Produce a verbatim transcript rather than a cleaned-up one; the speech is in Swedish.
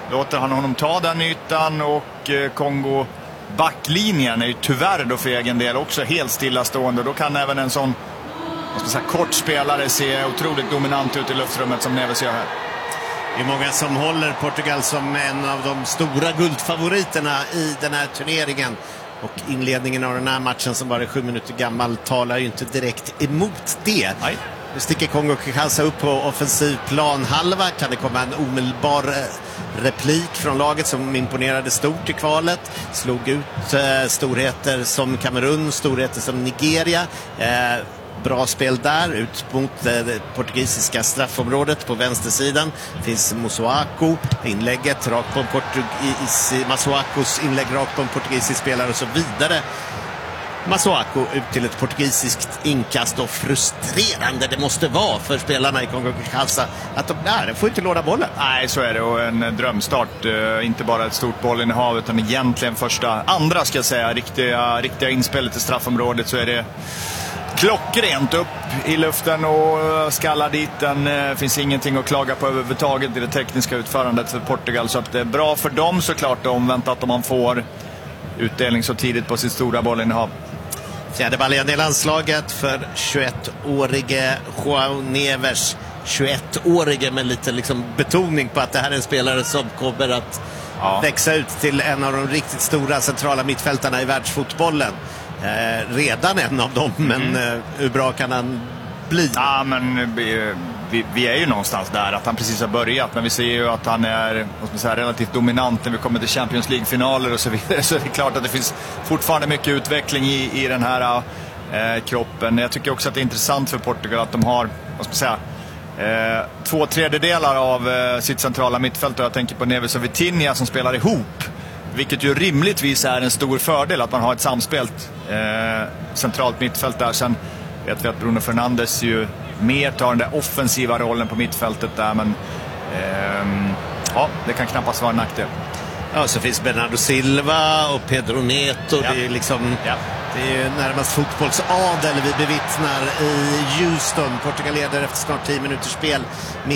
låter han honom ta den ytan, och eh, Kongo backlinjen är ju tyvärr då för egen del också helt stillastående. Då kan även en sån, vad ska jag säga, kort spelare se otroligt dominant ut i luftrummet som Neves gör här. Det är många som håller Portugal som en av de stora guldfavoriterna i den här turneringen. Och inledningen av den här matchen som bara är sju minuter gammal talar ju inte direkt emot det. Nej. Nu sticker Kongo-Kinshasa upp på offensiv planhalva. Kan det komma en omedelbar replik från laget som imponerade stort i kvalet? Slog ut eh, storheter som Kamerun, storheter som Nigeria. Eh, Bra spel där, ut mot det portugisiska straffområdet på vänstersidan. Finns Masuaku, inlägget rakt på en portugis, Masuakos inlägg rakt på en portugisisk spelare och så vidare. Masuaku ut till ett portugisiskt inkast, och frustrerande det måste vara för spelarna i Kongo-Kinshasa att de där får inte låda bollen. Nej, så är det, och en drömstart, uh, inte bara ett stort bollinnehav utan egentligen första, andra ska jag säga, riktiga, riktiga inspelet i straffområdet, så är det klockrent upp i luften och skallar dit den. Det finns ingenting att klaga på överhuvudtaget i det tekniska utförandet för Portugal, så att det är bra för dem såklart, omväntat om man får utdelning så tidigt på sitt stora bollinnehav. Fjärde baljan i landslaget för tjugoettårige João Neves. tjugoettårige med lite liksom betoning på att det här är en spelare som kommer att ja. växa ut till en av de riktigt stora centrala mittfältarna i världsfotbollen. Eh, redan en av dem, men mm. eh, hur bra kan han bli? Ja, men vi, vi, vi är ju någonstans där att han precis har börjat, men vi ser ju att han är, vad ska man säga, relativt dominant när vi kommer till Champions League-finaler och så vidare, så det är klart att det finns fortfarande mycket utveckling i, i den här eh, kroppen. Jag tycker också att det är intressant för Portugal att de har, vad ska man säga, eh, två tredjedelar av eh, sitt centrala mittfält, och jag tänker på Neves och Vitinha som spelar ihop. Vilket ju rimligtvis är en stor fördel att man har ett samspelt eh, centralt mittfält där. Sen vet vi att Bruno Fernandes ju mer tar den där offensiva rollen på mittfältet där. Men eh, ja, det kan knappast vara en nackdel. Ja, så finns Bernardo Silva och Pedro Neto. Ja. Det är liksom ja. det är närmast fotbollsadel vi bevittnar i Houston. Portugal leder efter snart tio minuters spel med